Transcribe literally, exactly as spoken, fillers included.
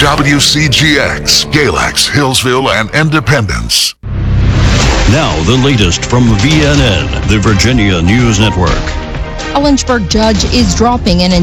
W C G X, Galax, Hillsville, and Independence. Now, the latest from V N N, the Virginia News Network. A Lynchburg judge is dropping an